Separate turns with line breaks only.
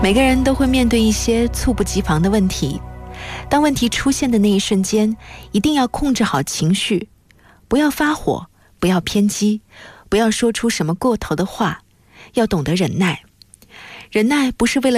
每个人都会面对一些猝不及防的问题，当问题出现的那一瞬间，一定要控制好情绪，不要发火，不要偏激，不要说出什么过头的话，要懂得忍耐。忍耐不是为了